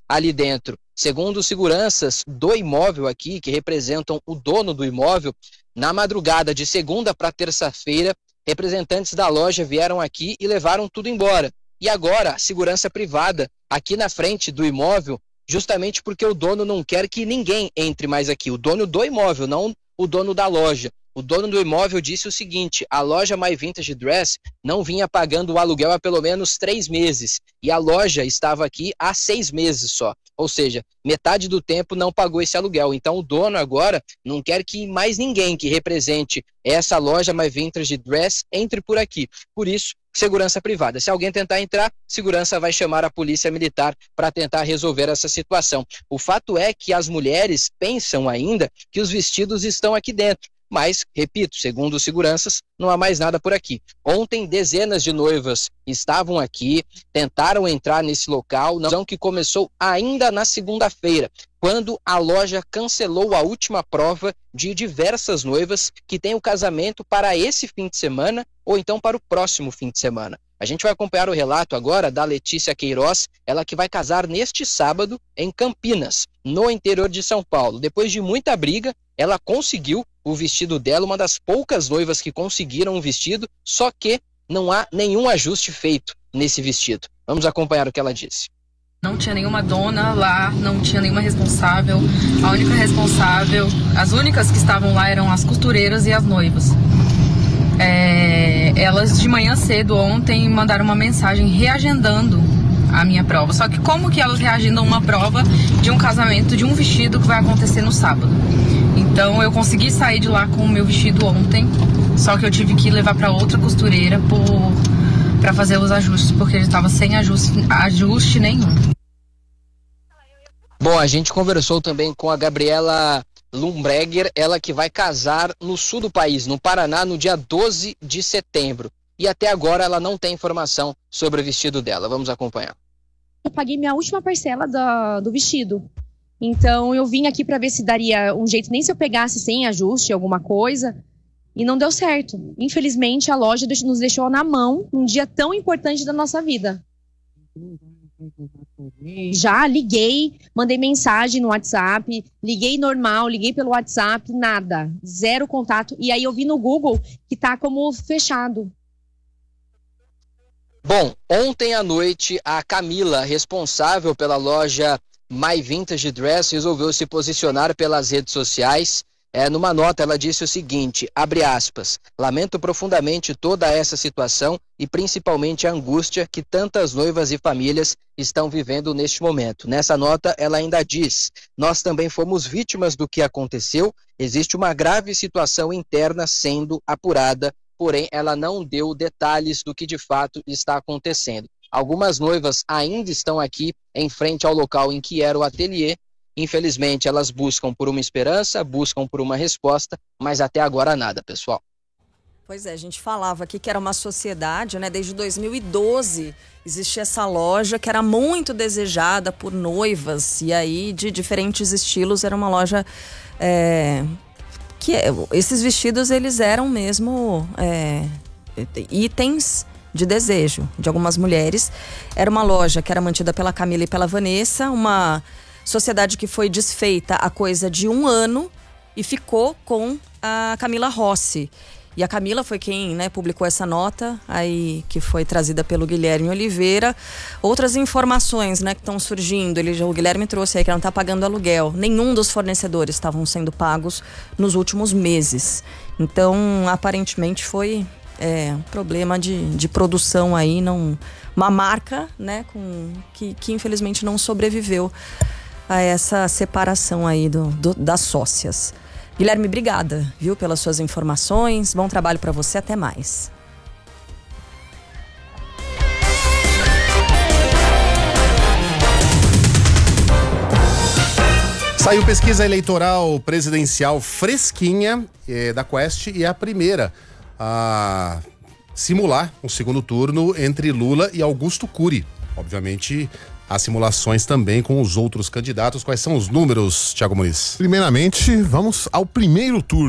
ali dentro. Segundo os seguranças do imóvel aqui, que representam o dono do imóvel, na madrugada de segunda para terça-feira, representantes da loja vieram aqui e levaram tudo embora. E agora, a segurança privada aqui na frente do imóvel, justamente porque o dono não quer que ninguém entre mais aqui. O dono do imóvel, não o dono da loja. O dono do imóvel disse o seguinte: a loja My Vintage Dress não vinha pagando o aluguel há pelo menos 3 meses. E a loja estava aqui há 6 meses só. Ou seja, metade do tempo não pagou esse aluguel. Então o dono agora não quer que mais ninguém que represente essa loja My Vintage Dress entre por aqui. Por isso, segurança privada. Se alguém tentar entrar, segurança vai chamar a polícia militar para tentar resolver essa situação. O fato é que as mulheres pensam ainda que os vestidos estão aqui dentro. Mas, repito, segundo os seguranças, não há mais nada por aqui. Ontem, dezenas de noivas estavam aqui, tentaram entrar nesse local, não que começou ainda na segunda-feira, quando a loja cancelou a última prova de diversas noivas que têm o casamento para esse fim de semana ou então para o próximo fim de semana. A gente vai acompanhar o relato agora da Letícia Queiroz, ela que vai casar neste sábado em Campinas, no interior de São Paulo. Depois de muita briga, ela conseguiu o vestido dela, uma das poucas noivas que conseguiram o vestido, só que não há nenhum ajuste feito nesse vestido. Vamos acompanhar o que ela disse. Não tinha nenhuma dona lá, não tinha nenhuma responsável. A única responsável, as únicas que estavam lá eram as costureiras e as noivas. Elas de manhã cedo ontem mandaram uma mensagem reagendando a minha prova. Só que como que elas reagendam uma prova de um casamento, de um vestido que vai acontecer no sábado? Então eu consegui sair de lá com o meu vestido ontem, só que eu tive que levar para outra costureira para fazer os ajustes, porque ele estava sem ajuste nenhum. Bom, a gente conversou também com a Gabriela Lumbregger, ela que vai casar no sul do país, no Paraná, no dia 12 de setembro. E até agora ela não tem informação sobre o vestido dela. Vamos acompanhar. Eu paguei minha última parcela do vestido. Então eu vim aqui para ver se daria um jeito, nem se eu pegasse sem ajuste, alguma coisa. E não deu certo. Infelizmente a loja nos deixou na mão num dia tão importante da nossa vida. Já liguei, mandei mensagem no WhatsApp, liguei normal, liguei pelo WhatsApp, nada, zero contato. E aí eu vi no Google que tá como fechado. Bom, ontem à noite a Camila, responsável pela loja My Vintage Dress, resolveu se posicionar pelas redes sociais. Numa nota ela disse o seguinte, abre aspas, lamento profundamente toda essa situação e principalmente a angústia que tantas noivas e famílias estão vivendo neste momento. Nessa nota ela ainda diz, nós também fomos vítimas do que aconteceu, existe uma grave situação interna sendo apurada, porém ela não deu detalhes do que de fato está acontecendo. Algumas noivas ainda estão aqui em frente ao local em que era o ateliê. Infelizmente, elas buscam por uma esperança, buscam por uma resposta, mas até agora nada, pessoal. Pois é, a gente falava aqui que era uma sociedade, né? Desde 2012 existia essa loja que era muito desejada por noivas, e aí de diferentes estilos, era uma loja esses vestidos eles eram mesmo itens de desejo de algumas mulheres. Era uma loja que era mantida pela Camila e pela Vanessa, uma sociedade que foi desfeita há coisa de 1 ano e ficou com a Camila Rossi. E a Camila foi quem, né, publicou essa nota aí, que foi trazida pelo Guilherme Oliveira. Outras informações, né, que estão surgindo. O Guilherme trouxe aí que não está pagando aluguel. Nenhum dos fornecedores estavam sendo pagos nos últimos meses. Então, aparentemente foi um problema de produção aí, uma marca, né, que infelizmente não sobreviveu a essa separação aí das sócias. Guilherme, obrigada, viu, pelas suas informações. Bom trabalho para você, até mais. Saiu pesquisa eleitoral presidencial fresquinha da Quest e é a primeira a simular um segundo turno entre Lula e Augusto Cury. Obviamente, há simulações também com os outros candidatos. Quais são os números, Thiago Muniz? Primeiramente, vamos ao primeiro turno.